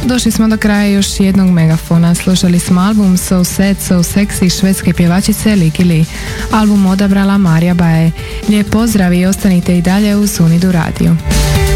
Došli smo do kraja još jednog megafona. Slušali smo album So Sad, So Sexy švedske pjevačice Lykke Li. Album odabrala Marija Baje. Lijep pozdrav i ostanite i dalje u Sunidu radiju.